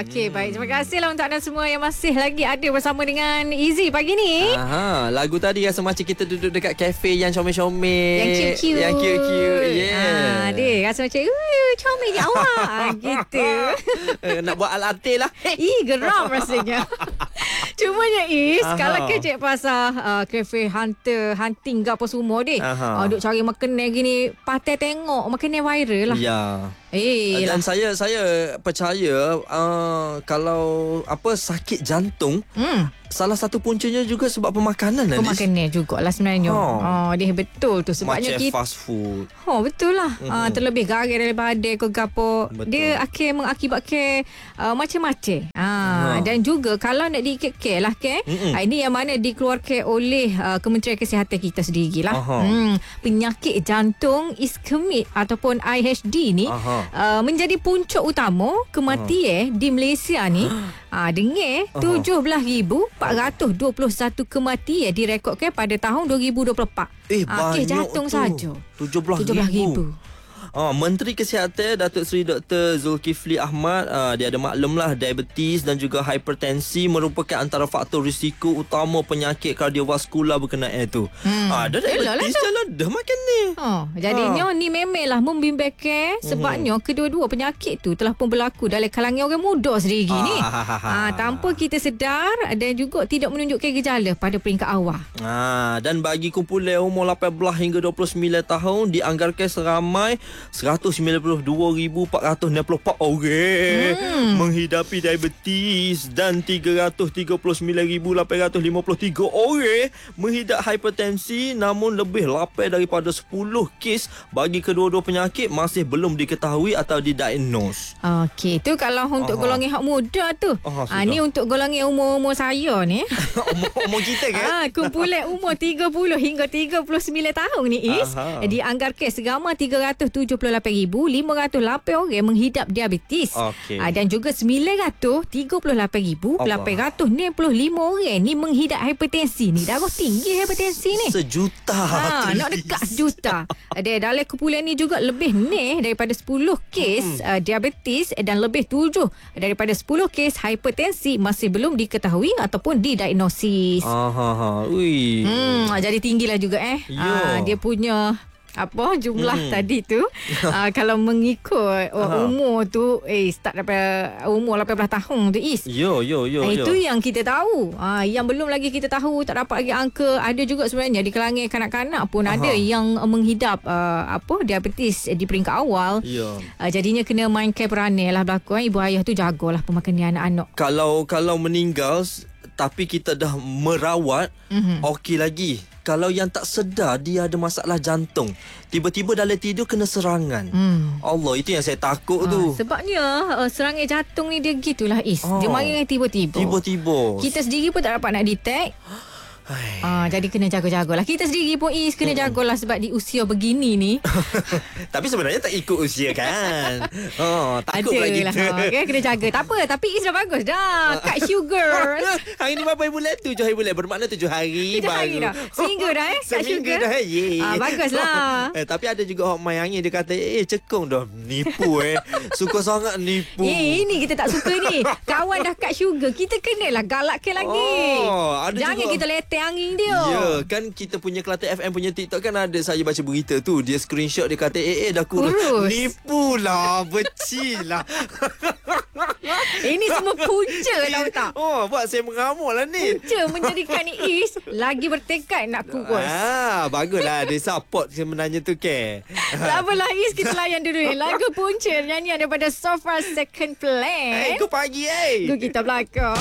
Okey, baik. Terima kasihlah untuk anda semua yang masih lagi ada bersama dengan Easy pagi ni. Lagu tadi rasa macam kita duduk dekat kafe yang comel-comel. Yang cute-cute. Yang cute-cute. Yeah. Dia rasa macam comel je awak. Gitu. Nak buat al-atil lah. Geram rasanya. Cumanya kalau kecek pasal kafe hunting ke apa semua deh. Duk cari makanan gini, patut tengok makanan viral lah. Ya. Dan saya percaya kalau sakit jantung, salah satu puncanya juga sebab pemakanan. Pemakanan jugalah sebenarnya. Dia betul tu sebabnya macam fast food. Betul lah. Terlebih garam daripada ke gapo. Dia akhir mengakibatkan macam-macam. Dan juga kalau nak diikat lah ini yang mana dikeluarkan oleh Kementerian Kesihatan kita sendiri lah. Penyakit jantung iskemik ataupun IHD ni menjadi puncak utama kematian di Malaysia ni. Dengar 17,421 kematian direkodkan pada tahun 2024. Banyak jantung saja 17,000. Menteri Kesihatan Datuk Seri Dr. Zulkifli Ahmad dia ada maklumlah diabetes dan juga hipertensi merupakan antara faktor risiko utama penyakit kardiovaskular berkenaan tu. Dah diabetes dah makan ni. Jadinya ni memanglah membimbangkan sebabnya kedua-dua penyakit tu telah pun berlaku dalam kalangan orang muda sendiri ni. Tanpa kita sedar dan juga tidak menunjukkan gejala pada peringkat awal. Dan bagi kumpulan umur 18 hingga 29 tahun dianggarkan seramai 192,464 orang menghidapi diabetes dan 339,853 orang mengidap hipertensi, namun lebih lapar daripada 10 kes bagi kedua-dua penyakit masih belum diketahui atau didiagnose. Okey, tu kalau untuk golongan hak muda tu. Ni untuk golongan umur saya ni. umur kita kan? Kumpulan umur 30 hingga 39 tahun ni dianggarkan seramai 378,508 orang menghidap diabetes. Dan juga 938,865 orang ni menghidap hipertensi ni. Darah tinggi hipertensi ni. Sejuta. Nak dekat sejuta. Dalam kumpulan ni juga lebih ni daripada 10 kes diabetes dan lebih 7 daripada 10 kes hipertensi masih belum diketahui ataupun didiagnosis. Jadi tinggilah juga dia punya jumlah tadi tu. Kalau mengikut umur tu start daripada umur 18 tahun tu itu yang kita tahu. Yang belum lagi kita tahu, tak dapat lagi angka. Ada juga sebenarnya di kalangan kanak-kanak pun ada yang menghidap diabetes di peringkat awal. Jadinya kena mainkan peranan lah berlaku. Ibu ayah tu jagalah pemakanan anak-anak. Kalau meninggal tapi kita dah merawat, okey lagi. Kalau yang tak sedar dia ada masalah jantung, tiba-tiba dalam tidur kena serangan. Allah, itu yang saya takut tu. Sebabnya serangan jantung ni dia gitulah dia mari tiba-tiba. Kita sendiri pun tak dapat nak detect. Jadi kena jaga-jagalah. Kita sendiri pun kena jagalah sebab di usia begini ni. Tapi sebenarnya tak ikut usia kan. Takut pula kita. Kena jaga. Tak apa, tapi dah bagus dah. Cut sugar. Hari ni berapa bulan? 7 hari bulan. Bermakna 7 hari 7 hari dah. Seminggu dah cut sugar. Dah. Baguslah. Tapi ada juga orang main angin, dia kata cekung dah. Nipu suka sangat nipu. Ini kita tak suka ni. Kawan dah cut sugar, kita kenalah galakkan lagi. Jangan kita letih angin dia. Ya, kan kita punya Kelantan FM punya TikTok kan ada, saya baca berita tu, dia screenshot, dia kata dah kurus. Nipu lah, becil lah. Ini semua punca tahu tak? Buat saya mengamuk lah ni. Punca menjadikan Is lagi bertekad nak kurus. Baguslah dia support sebenarnya tu ke. Tak apalah Is, kita layan dulu ni. Lagu punca nyanyian daripada So Far Second Plan. Kau pagi Go kita belakang.